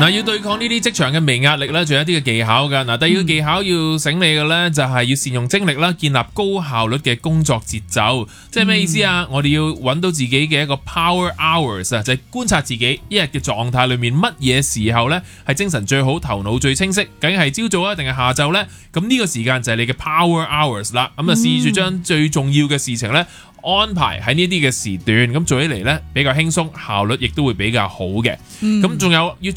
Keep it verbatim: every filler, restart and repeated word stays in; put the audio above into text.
嗱，要對抗呢啲職場嘅微壓力咧，仲有一啲嘅技巧㗎。嗱，第二個技巧要醒你嘅咧，就係要善用精力啦，建立高效率嘅工作節奏。即係咩意思啊？我哋要揾到自己嘅一個 power hours 啊，就係觀察自己一日嘅狀態裏面乜嘢時候咧係精神最好、頭腦最清晰，究竟係朝早啊定係下晝呢？咁呢個時間就係你嘅 power hours 啦。咁啊，試住將最重要嘅事情咧安排喺呢啲嘅時段，咁做起嚟咧比較輕鬆，效率亦都會比較好嘅。咁仲有要